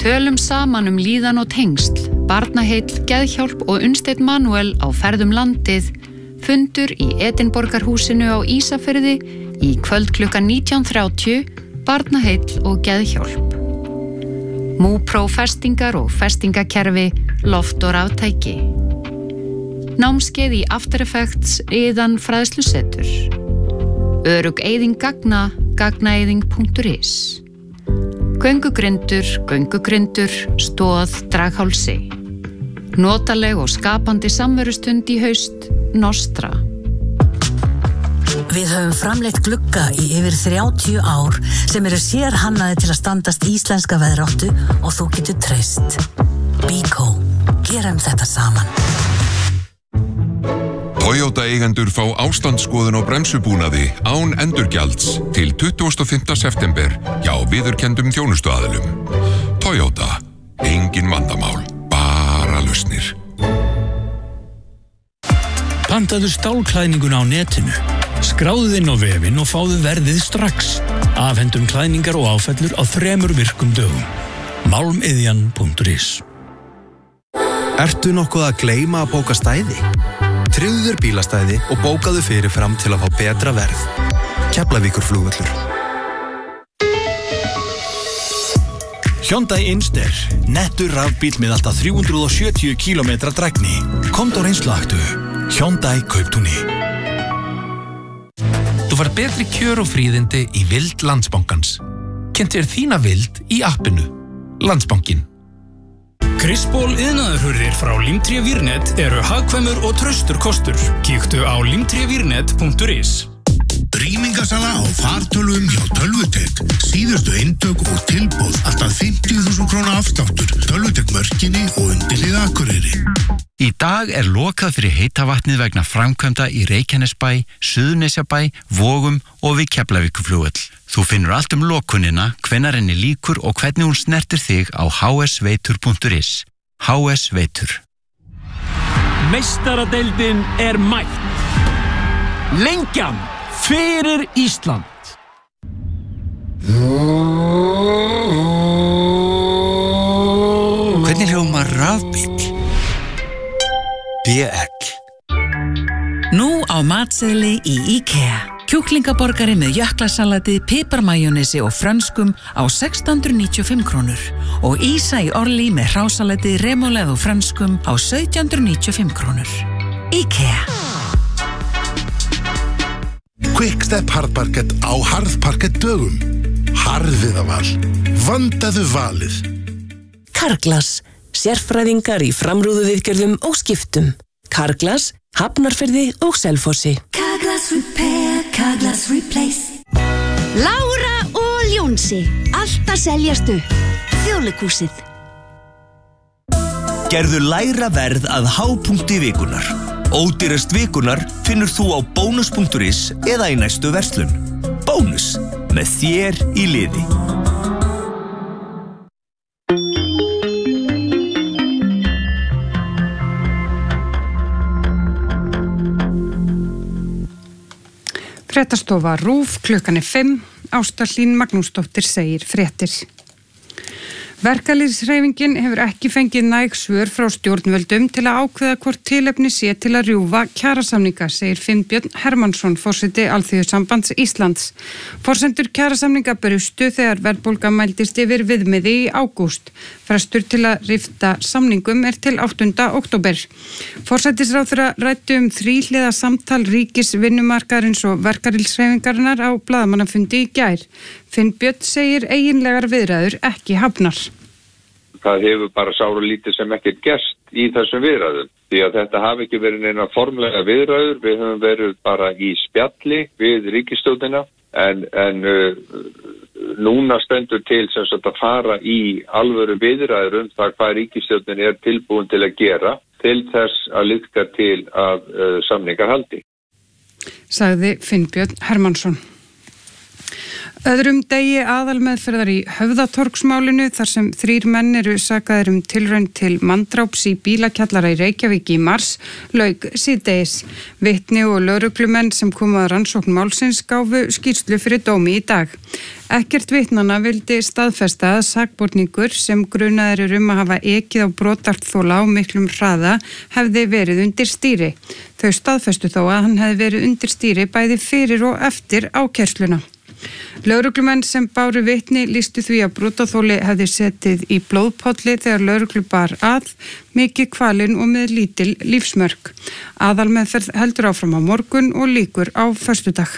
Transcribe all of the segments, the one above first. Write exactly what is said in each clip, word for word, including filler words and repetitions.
Tölum saman um líðan og tengsl, barnaheill, geðhjálp og Unnsteinn Manuel á ferðum landið, fundur í Edinborgarhúsinu á Ísafirði í kvöld klukkan nítján þrjátíu, barnaheill og geðhjálp. Múpró festingar og festingakerfi, loft og ráftæki. Námskeið í After Effects Iðan fræðslusetur. Örugg eyðing gagna, gagnaeyðing punktur is. Göngugrindur, göngugrindur, stóð, draghálsi. Notaleg og skapandi samverustund í haust, Nostra. Við höfum framleitt glugga í yfir þrjátíu ár sem eru sérhannaðir til að standast íslenska veðráttu og þú getur treyst. Bíkó, gerum þetta saman. Toyota eigendur fá ástandsskoðun á bremsubúnaði án endurgjalds til tuttugasta og fimmta september hjá viðurkenndum þjónustuaðilum. Toyota, engin vandamál, bara lausnir. Pantaðu stálklæðninguna á netinu. Skráðu inn á vefinn og fáðu verðið strax. Afhendum klæðningar og áfellur á þremur virkum dögum. málmiðjan punktur is. Ertu nokkuð að gleyma að bóka stæði? Tryggðu þér bílastæði og bókaðu fyrirfram til að fá betra verð. Keflavíkurflugvöllur. Hyundai Inster, nettur rafbíll með alltaf þrjú hundruð og sjötíu kílómetra drægni. Komdu á reynsluaktu. Hyundai Kauptúni. Þú fær betri kjör og fríðindi í vild Landsbankans. Kynntu þér þína vild í appinu. Landsbankin. Kristból iðnaðarhurðir frá Limtré Vírnet eru hagkvæmur og traustur kostur. Kíktu á limtré vírnet punktur is. Rýmingasala á fartölvum hjá Tölvutek. Síðustu eintök og tilboð alltaf fimmtíu þúsund króna afsláttur. Tölvutek Mörkinni og undirlið Akureyri. Í dag er lokað fyrir heita vatnið vegna framkvæmda í Reykjanesbæ, Suðurnesjabæ, Vogum og við Keflavíkurflugvöll. Þú finnur allt um lokunina, hvenær henni líkur og hvernig hún snertir þig á h s veitur punktur is. H S Veitur. Meistaradeildin er mætt. Lengjan fyrir Ísland. Hvernig hljómar rafbíll? B L. Nú á matseðli í IKEA. Kjúklingaborgari með jöklasalati, piparmajónesi og frönskum á sextán hundruð níutíu og fimm krónur og ísa í orli með hrásalati, remoulade og frönskum á sautján hundruð níutíu og fimm krónur. IKEA. Quickstep harðparkett á harðparkett dögum. Harðviðaval. Vandaðu valið. Carglass. Sérfræðingar í framrúðuviðgerðum og skiptum. Carglass, Hafnarfirði og Selfossi. Carglass Repair, Carglass Replace. Lára og Jónsi. Allt að seljast upp. Þjóðleikhúsið. Gerðu lægra verð að hápunkti vikunar. Ódýrast vikunar finnur þú á bónus punktur is eða í næstu verslun. Bónus, með þér í liði. Fréttastofa RÚV, klukkan er fimm, Ásta Hlín Magnúsdóttir segir fréttir. Verkalýðshreyfingin hefur ekki fengið næg svör frá stjórnvöldum til að ákveða hvort tilefni sé til að rjúfa kjarasamninga, segir Finnbjörn Hermannsson, forseti Alþýðusambands Íslands. Forsendur kjarasamninga brustu þegar verðbólga mældist yfir viðmiði í ágúst. Frestur til að rifta samningum er til áttunda október. Forsætisráðherra ræddi um þríhliða samtal ríkis vinnumarkaðarins og verkalýðshreyfingarinnar á blaðamannafundi í gær. Finnbjörn segir eiginlegar viðræður ekki hafnar. Það hefur bara sáralítið sem ekkert gerst í þessum viðræðum. Því að þetta hafi ekki verið neina formlega viðræður. Við höfum verið bara í spjalli við ríkisstjórnina en, en uh, núna stendur til sem sagt að fara í alvöru viðræður um það hvað ríkisstjórnin er tilbúin til að gera til þess að liðka til að uh, samningar haldi. Sagði Finnbjörn Hermannsson. Öðrum degi aðalmeðferðar í Höfðatorgsmálinu þar sem þrír menn eru sakaðir um tilraun til manndráps í bílakjallara í Reykjavík í mars lauk síðdegis. Vitni og lögreglumenn sem komu að rannsókn málsins gáfu skýrslu fyrir dómi í dag. Ekkert vitnanna vildi staðfesta að sakborningur sem grunaður er um að hafa ekið á brotarþola á miklum hraða hefði verið undir stýri. Þau staðfestu þó að hann hefði verið undir stýri bæði fyrir og eftir ákærsluna. Lögreglumenn sem báru vitni lýstu því að brotaþoli hefði setið í blóðpolli þegar lögreglu bar að, mikið kvalinn og með lítil lífsmörk. Aðalmeðferð heldur áfram á morgun og lýkur á föstudag.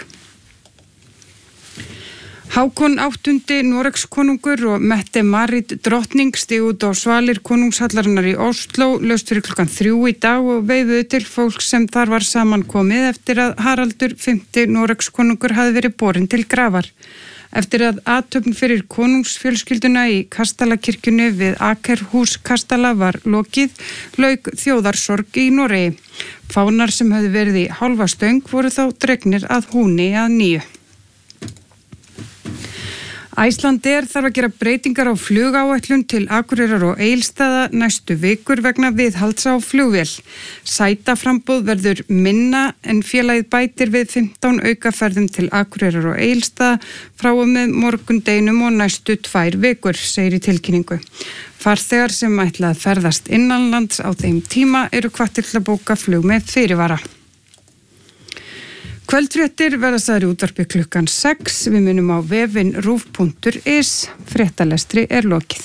Hákon áttundi Noregskonungur og Mette-Marit drottning stigu út á svalir konungshallarinnar í Oslo laust fyrir klukkan þrjú í dag og veifuðu til fólk sem þar var samankomið eftir að Haraldur fimmti Noregskonungur hafi verið borinn til grafar. Eftir að athöfn fyrir konungsfjölskylduna í Kastalakirkjunni við Akerhús Kastala var lokið, lauk þjóðarsorg í Noregi. Fánar sem höfðu verið í hálfa stöng voru þá dregnir að húni að nýju. Icelandair þarf að gera breytingar á flugáætlun til Akureyrar og Egilsstaða næstu vikur vegna viðhalds á flugvél. Sætaframboð verður minna en félagið bætir við fimmtán aukaferðum til Akureyrar og Egilsstaða frá og með morgundeginum og næstu tvær vikur, segir í tilkynningu. Farþegar sem ætla að ferðast innanlands á þeim tíma eru hvattir til að bóka flug með fyrirvara. Kvöldfréttir verða sagðar í útvarpi klukkan sex. Við munum á vefinn rúv punktur is. Fréttalestri er lokið.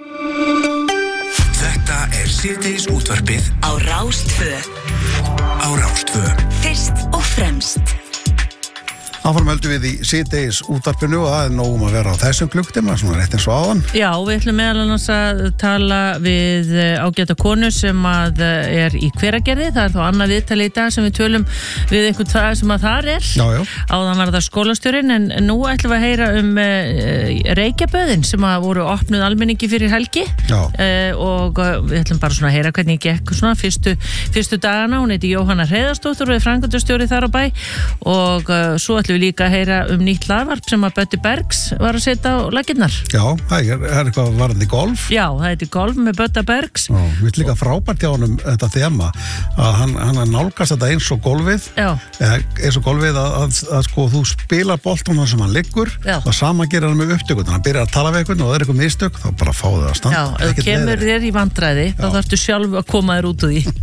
Þetta er síðdegis útvarpið á Rás tvö. Á Rás tvö. Fyrst og fremst. Áfram höldum við í síðdegis útvarpinu og það er nógum að vera á þessum klukktíma, svona rétt eins og áðan. Já, við ætlum meðal annars að tala við ágæta konu sem að er í Hveragerði. Það er þá annað viðtali í dag sem við tölum við einhvern það sem að þar er. Já, já. Áðan var það skólastjórinn, en nú ætlum við að heyra um Reykjaböðin sem að voru opnuð almenningi fyrir helgi. Já. Og við ætlum bara svona að heyra hvernig gekk svona fyrstu, fyrstu dagana. Hún heiti Jóhanna Hreiðarsdóttir og er framkvæmdastjóri þar á bæ og svo ætlum við líka að heyra um nýtt hlaðvarp sem að Böddi Bergs var að setja á laggirnar. Já, það er, er eitthvað varðandi golf. Já, það heiti golf með Bödda Bergs. Já, við erum líka frábært hjá honum þetta þema að hann, hann nálgast þetta eins og golfið. Já. Eins og golfið að, að, að sko þú spilar boltan sem hann liggur og sama gerir hann með upptökun. Hann byrjar að tala við einhvern og það er eitthvað mistök, þá bara fá þau að standa. Já, ef þú kemur þér í vandræði, þá þarftu sjálf að koma þér út úr því.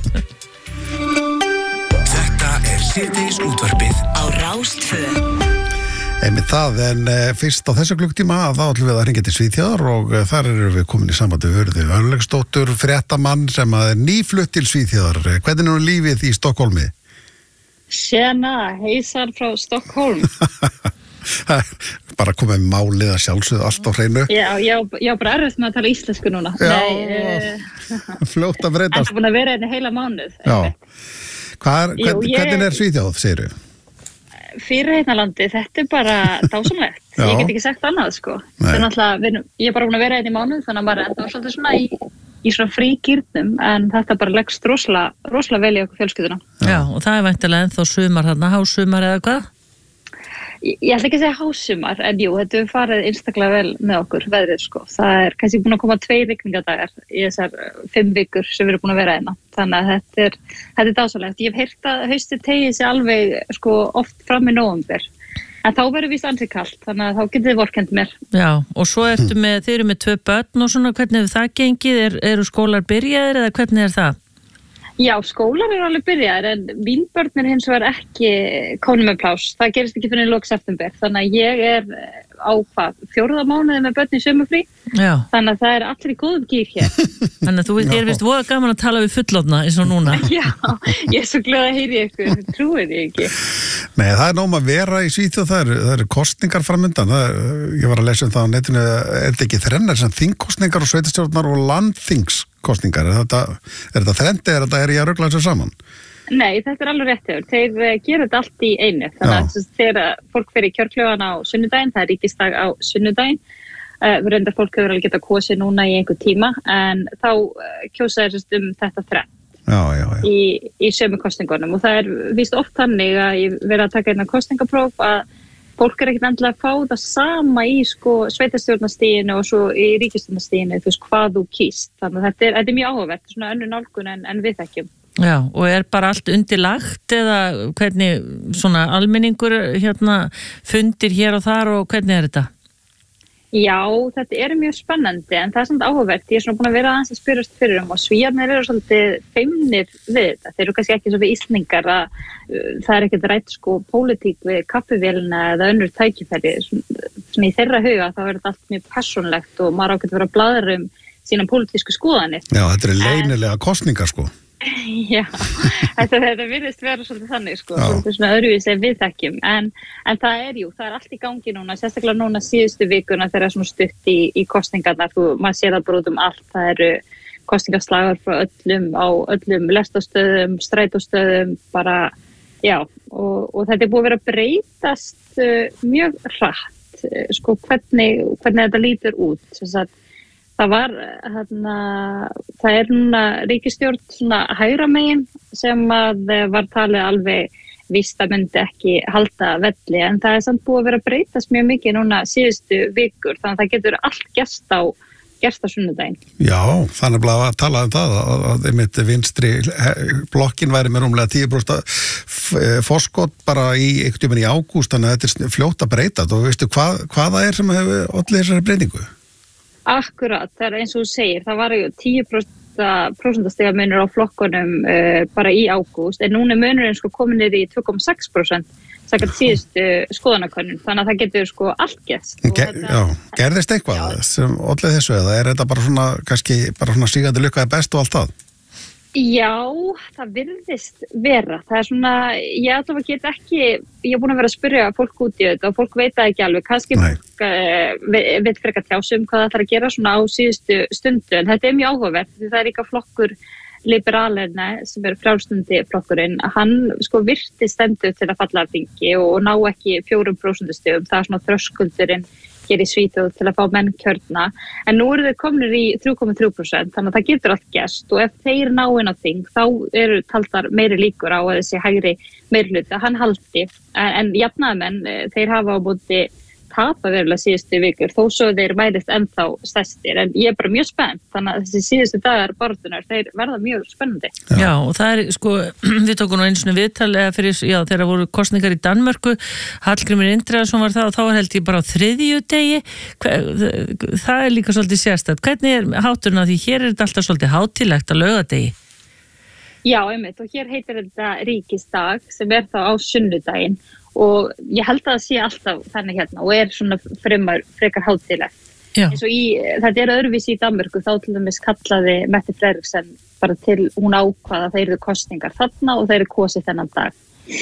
Þetta er síðdegis útvarpið á Rás tvö. Einmitt það, en uh, fyrst á þessu klukktíma að þá ætlum við að hringja til Svíþjóðar og uh, þar erum við komin í sambandi við Hörðu Örlygsdóttur, fréttamann sem að er nýflutt til Svíþjóðar. Hvernig er nú lífið í Stokkólmi? Tjena, heilsar frá Stokkólm. Bara komið með málið að sjálfsögðu allt á hreinu. Já, já, já, bara erfitt með að tala íslensku núna. Já, Nei, fljótt að breytast. En það er búin að vera hérna heila mánuð. Já, Hvað er, hvern, Jú, ég... hvernig er Svíþjóð, segir þú? Fyrirheitnalandi, þetta er bara dásamlegt. Ég get ekki sagt annað, sko. Við, ég er bara búin að vera hérna í mánuð, þannig að maður er enda svolítið svona í, í svona fríkýrnum, en þetta bara leggst rosalega, rosalega vel í okkur fjölskylduna. Já, og það er væntanlega ennþá sumar þarna, hásumar eða hvað? Ég, ég ætla ekki að segja hásumar, en jú, þetta er farið einstaklega vel með okkur, veðrið, sko. Það er kannski búin að koma tveir rigningadagar í þessar fimm vikur sem við erum búin að vera einna. Þannig að þetta er, þetta er dásalegt. Ég hef heyrt að haustið tegið sig alveg, sko, oft fram í nóvember. En þá verður víst ansið kalt, þannig að þá getið þið vorkennt mér. Já, og svo ertu með, þið eru með tvö börn og svona, hvernig hefur það gengið? Er, eru skólar byrjaðir eða hvernig er það? Já, skólar eru alveg byrjaðir en mín börn er hins vegar ekki konum með pláss. Það gerist ekki fyrir lok september. Þannig að ég er á hvað, fjórða mánuði með börn í sumafrí. Já. Þannig að það er allir í góðum gýr hér. Þannig að þú er vist voða gaman að tala við fullorðna eins og núna. Já, ég er svo glöð að heyri ykkur, trúið ég ekki. Nei, það er nóg að vera í Svíþjóð, það eru, það eru kostningar framundan. Ég var að lesa um það á netinu, er þetta ekki þrennar sem þingkostningar og sveitarstjórnar og landþingskostningar? Er þetta, er þetta þrendi, er þetta er ég að rugla þessu saman? Nei, þetta er alveg réttur. Þeir gera þetta allt í einu. Þannig að þegar fólk fer í kjörklöfan á sunnudaginn, það er ríkisdag á sunnudaginn, uh, við reyndar fólk hefur alveg getað kosið núna í einhver tíma, en þá uh, kjósa þeir um þetta þrenn. Já, já, já. Í, í sömu kostningunum og það er víst oft þannig að ég verið að taka einn kostningapróf að fólk er ekkert endilega að fá það sama í sko sveitarstjórnarstiginu og svo í ríkisstjórnarstiginu, þú veist, hvað þú kýst. Þannig að þetta er, þetta er mjög áhugavert, svona önnur nálgun en, en við þekkjum. Já, og er bara allt undirlagt eða hvernig svona almenningur hérna fundir hér og þar og hvernig er þetta? Já, þetta er mjög spennandi en það er samt áhugavert. Ég er svona búin að vera aðeins að spyrjast fyrir um og Svíarnir eru svolítið feimnir við þetta. Þeir eru kannski ekki svo við Íslendingar að uh, það er ekkert rætt sko pólitík við kaffivélina eða önnur tækifæri. Svona, svona í þeirra huga þá er þetta allt mjög persónlegt og maður ákveður að vera að blaðra um sína pólitísku skoðanir. Já, þetta er leynilega kosningar sko. Já, þetta, þetta virðist vera svolítið þannig sko, Já. Svolítið svona öðruvísi en við þekkjum, en, en það er jú, það er allt í gangi núna, sérstaklega núna síðustu vikuna þegar það er svona stutt í, í kosningarnar, þú, maður sér það bara út um allt, það eru kosningaslagar frá öllum, á öllum lestastöðum, strætóstöðum, bara, já, og, og þetta er búið að vera að breytast uh, mjög hratt, uh, sko, hvernig, hvernig þetta lítur út, sem sagt, það var, hérna, það er núna ríkisstjórn svona hægra megin sem að var talið alveg víst að myndi ekki halda velli en það er samt búið að vera að breytast mjög mikið núna síðustu vikur þannig að það getur allt gerst á, gerst á sunnudaginn. Já, þannig að tala um það að, að einmitt vinstri blokkin væri með rúmlega tíu prósent forskot bara í einhvern tímann í ágúst þannig að þetta er fljótt að breyta og veistu hvað, hvað það er sem hefur allir þessari breytingu? Akkurat, það er eins og þú segir, það var ju tíu prósent munur á flokkunum uh, bara í ágúst, en núna er munurinn sko komin niður í tvö komma sex prósent sakað síðustu skoðanakönnun, þannig að það getur sko allt gerst. Ge þetta, já, gerðist eitthvað já. Sem olli þessu eða er þetta bara svona, kannski bara svona sígandi lukkaði best og allt það? Já, það virðist vera. Það er svona, ég allavega get ekki, ég er búin að vera að spyrja fólk út í þetta og fólk veit það ekki alveg, kannski fólk uh, veit frekar tjásum hvað það þarf að gera svona á síðustu stundu, en þetta er mjög áhugavert því það er líka flokkur liberalina sem er frjálstundi flokkurinn, hann sko virti stendur til að falla af þingi og ná ekki fjórum prósentustigum, það er svona þröskuldurinn hér í Svíþjóð til að fá menn kjörna en nú eru þau komnir í þrjú komma þrjú prósent þannig að það getur allt gerst og ef þeir ná inn á þing þá eru taldar meiri líkur á að þessi hægri meirhluta hann haldi en, en jafnaðmenn þeir hafa á móti tapa verulega síðustu vikur þó svo þeir mælist ennþá stærstir en ég er bara mjög spennt þannig að þessi síðustu dagar barðunar þeir verða mjög spennandi. Já, já og það er sko við tókum nú einu svona viðtal eða fyrir, já þegar voru kosningar í Danmörku Hallgrímur Indriðason var það og þá var held ég bara á þriðju degi það er líka svolítið sérstætt hvernig er háturinn á því hér er þetta alltaf svolítið hátílegt að laugardegi? Já, einmitt og hér heitir þetta ríkisdag sem er þá á sunnudaginn og ég held að það sé alltaf þannig hérna og er svona fremar, frekar hátíðlegt. Eins og í, þetta er öðruvísi í Danmörku, þá til dæmis kallaði Mette Frederiksen bara til hún ákvaða að það eru kosningar þarna og það eru kosið þennan dag.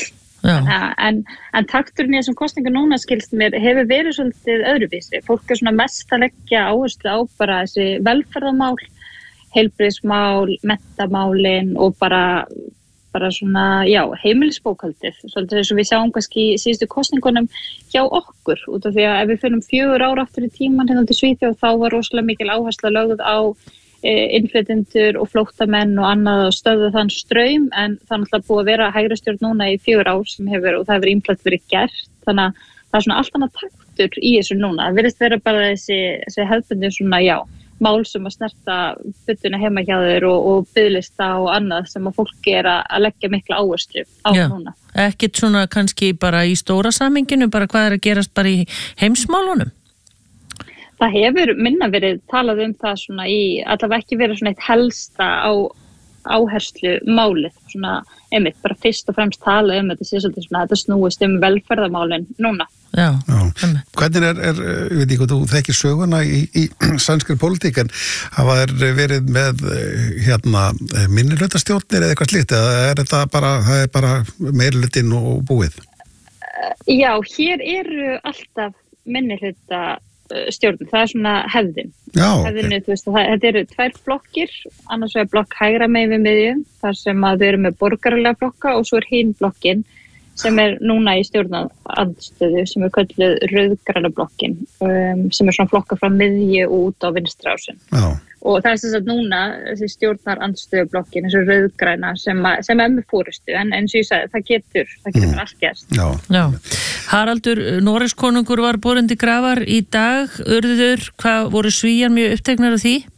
En, en takturinn í þessum kosningar núna skilst mér hefur verið svolítið öðruvísi. Fólk er svona mest að leggja áherslu á bara þessi velferðamál, heilbrigðismál, menntamálin og bara bara svona, já, heimilisbókhaldið svolítið þess að við sjáum kannski í síðustu kosningunum hjá okkur út af því að ef við finnum fjögur ára aftur í tíman hérna til Svíþjóð þá var rosalega mikil áhersla lögð á e, innflytjendur og flóttamenn og annað og stöðu þann straum en það er náttúrulega búið að vera hægri stjórn núna í fjögur ár sem hefur og það hefur ýmslega verið gert þannig að það er svona allt annað taktur í þessu núna það virðist vera bara þessi, þessi hefðbundi svona, já mál sem að snerta byttuna heima hjá þeir og, og byggðlista og annað sem að fólki er að, að leggja mikla áherslu á Já, núna. Ekkert svona kannski bara í stóra samhenginu, bara hvað er að gerast bara í heimsmálunum? Það hefur minna verið talað um það svona í, allavega ekki verið svona eitt helsta á áherslu málið, svona einmitt, bara fyrst og fremst talað um þetta sé svolítið svona þetta snúist um velferðamálin núna. Já. Já. Hvernig er, er, ég veit ekki hvað þú þekkir söguna í, í sænskri pólitík en hafa þeir verið með hérna minnihlutastjórnir eða eitthvað slíkt eða er þetta bara, það er bara meirihlutin og búið? Já, hér eru alltaf minnihluta stjórn, það er svona hefðin. Já, hefðinu, okay. Þú veist, það, þetta eru tvær blokkir, annars er blokk hægra megin við miðju, þar sem að þau eru með borgaralega blokka og svo er hinn blokkin sem er núna í stjórnarandstöðu sem er kölluð rauðgræna blokkin um, sem er svona flokka frá miðju út á vinstri ásinn. Já. Og það er þess að núna þessi stjórnarandstöðublokkin, þessi rauðgræna sem, að, sem er með fórustu en eins og ég sagði, það getur, það getur bara allt gerst. Já. Já. Haraldur Noregskonungur var borinn til grafar í dag, urður, hvað voru Svíar mjög uppteknar af því?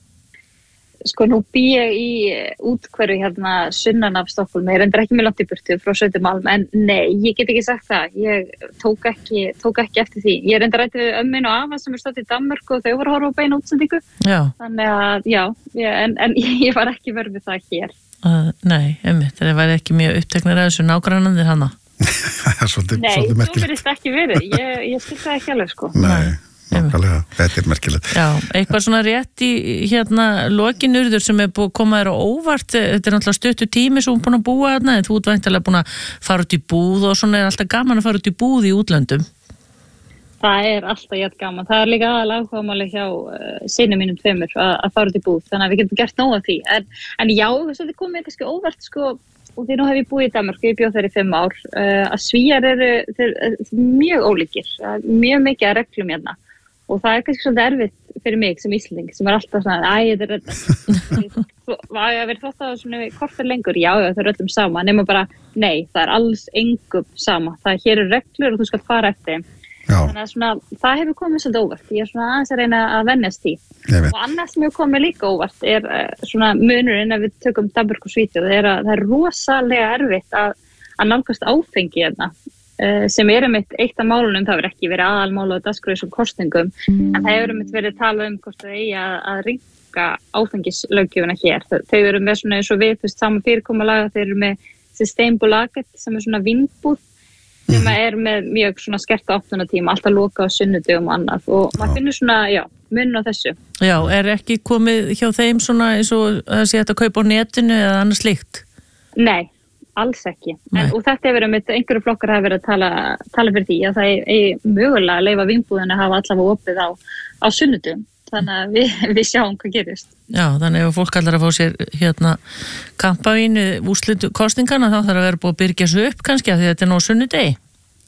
Sko nú bý ég í útkverfi hérna sunnan af Stokkólmi, ég reyndar ekki með langt í burtu frá Söðumalm, en nei, ég get ekki sagt það, ég tók ekki, tók ekki eftir því. Ég reyndar rætti við ömmin og afa sem er státt í Danmörku og þau voru að horfa á beina útsendingu. Já. Þannig að, já, ég, en, en ég var ekki verið við það hér. Uh, nei, einmitt, það væri ekki mjög uppteknar af þessu nágrannandir hana. svolítið, nei, svolítið þú verðist ekki verið, ég, ég skil það ekki alveg sko. Nei. Nákvæmlega, þetta er merkilegt. Já, eitthvað svona rétt í hérna lokinurður sem er búið að koma þér á óvart, þetta er náttúrulega stuttur tími sem þú er búin að búa þarna, en þú ert væntanlega búin að fara út í búð og svona er alltaf gaman að fara út í búð í útlöndum. Það er alltaf jætt gaman, það er líka aðal áhugamáli hjá uh, sinni mínum tveimur að, að fara út í búð, þannig að við getum gert nóg af því, en, en já, þess að þið komið kannski óvart sko, og því nú hef ég búið í Danmörku, ég bjóð þær í fimm ár, uh, að Svíar eru þeir, mjög ólíkir, mjög mikið að reglum hérna. Og það er kannski svolítið erfitt fyrir mig sem Ísling sem er alltaf svona, æ, þetta er þetta. Var ég að vera þótt að svona kortar lengur? Já, já, það er öllum sama. Nema bara, nei, það er alls engum sama. Það hér eru reglur og þú skal fara eftir þeim. Þannig að svona, það hefur komið svolítið óvart. Ég er svona aðeins að reyna að venjast því. Og annað sem hefur komið líka óvart er svona munurinn ef við tökum Danmörku og Svíþjóð, það er að það er rosalega erfitt að, að nálgast áfengi hérna. Uh, sem er einmitt eitt af málunum, það verður ekki verið aðalmála á dagskrá kostningum, en það hefur einmitt verið talað um hvort það eigi að, að rýmka áfengislöggjöfina hér. Þau, þau eru með svona eins og við, þú veist, saman fyrirkomulaga, þau eru með Systembolaget sem er svona vínbúð sem er með mjög svona skerta opnunartíma, alltaf loka á sunnudögum og annað og maður finnur svona, já, munn á þessu. Já, er ekki komið hjá þeim svona eins og það sé þetta að kaupa á netinu eða annað slíkt? Nei. Alls ekki. En, og þetta hefur verið með einhverju flokkar hafa verið að tala, tala fyrir því að það er, er mögulega að leyfa vínbúðinu að hafa allavega opið á, á sunnudum. Þannig að við, við sjáum hvað gerist. Já, þannig ef fólk allar að fá sér hérna kampavín úrslitu kostingana þá þarf að vera búið að byrgja sig upp kannski að því að þetta er nú sunnudegi.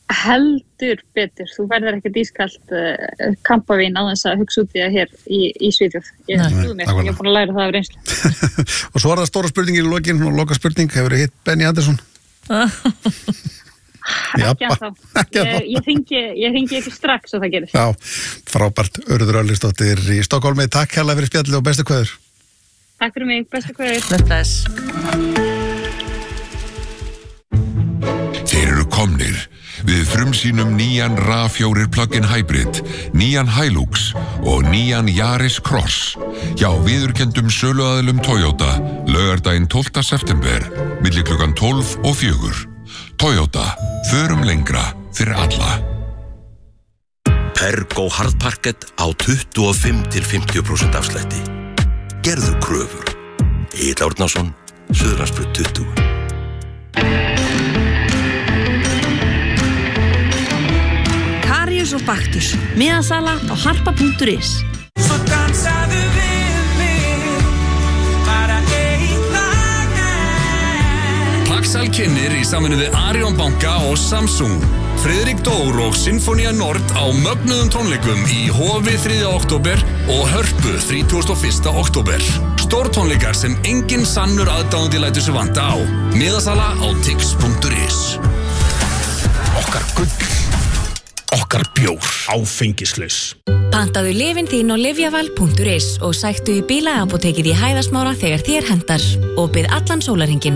Heldur betur. Þú verður ekkert ískalt uh, kampavín á þess að hugsa út í það hér í, í Svíþjóð. Ég er búin að læra það af reynslu. Og svo er það stóra spurning í lokin og loka spurning, hefur þið hitt Benny Andersson? Ekki að þá. Ég, ég hringi ég hringi ekki strax og það gerist. Já, frábært. Urður Örlygsdóttir í Stokkólmi. Takk hérlega fyrir spjallið og bestu kveður. Takk fyrir mig, bestu kveður. Bless. Þeir eru komnir. Við frumsýnum nýjan RAV fjóra plug-in hybrid, nýjan Hilux og nýjan Yaris Cross hjá viðurkenndum söluaðilum Toyota laugardaginn tólfta september milli klukkan tólf og fjögur. Toyota, förum lengra fyrir alla. Pergo hardparkett á tuttugu og fimm til fimmtíu prósent afslætti. Gerðu kröfur. Egill Árnason, Suðurlandsbraut tuttugu. Karius og Baktus, miðasala á harpa punktur is. Svo dansaðu við mig, bara einn dag enn. Paxal kynnir í samvinnu við Arion banka og Samsung. Friðrik Dór og Sinfonia Nord á mögnuðum tónleikum í Hofi þriðja október og Hörpu þrítugasta og fyrsta október. Stórtónleikar sem engin sannur aðdáandi lætur sig vanta á. Miðasala á tix punktur is. Okkar gull. Okkar bjór, áfengislaus. Pantaðu lyfin þín á lyfjaval punktur is og sæktu í bílaapótekið í Hæðasmára þegar þér hendar. Opið allan sólarhringinn.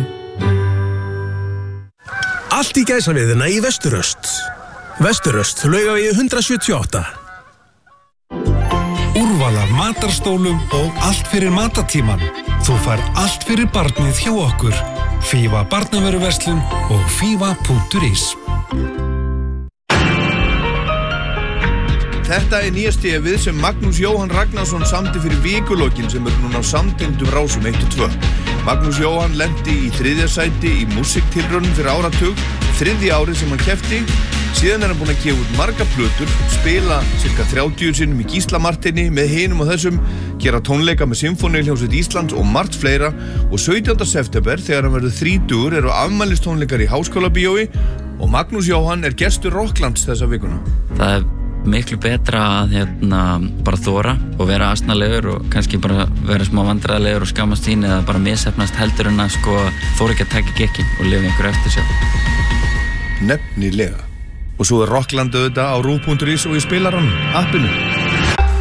Allt í gæsaviðina í Vesturöst. Vesturöst, Laugavegi hundrað sjötíu og átta. Úrval af matarstólum og allt fyrir matatíman. Þú fær allt fyrir barnið hjá okkur. Fífa barnavöruverslun og fífa punktur is. Þetta er nýja stefið sem Magnús Jóhann Ragnarsson samdi fyrir vikulokkin sem er núna á samtengdum rásum eitt og tvö. Magnús Jóhann lenti í þriðja sæti í músiktilraunum fyrir áratug, þriðja árið sem hann keppti. Síðan er hann búinn að gefa út marga plötur, spila cirka þrjátíu sinnum í Gíslamarteini með hinum og þessum, gera tónleika með Sinfóníuhljómsveit Íslands og margt fleira og sautjánda september þegar hann verður þrítugur eru afmælistónleikar í Háskólabíói og Magnús Jóhann er gestur Rocklands þessa vikuna. Það er miklu betra að hérna, bara þóra og vera asnalegur og kannski bara vera smá vandræðalegur og skammast sín eða bara misheppnast heldur en að sko þóra ekki að taka gekkin og lifa einhverju eftir sjálf. Nefnilega. Og svo er Rockland auðvitað á rúv punktur is og í spilaranum, appinu.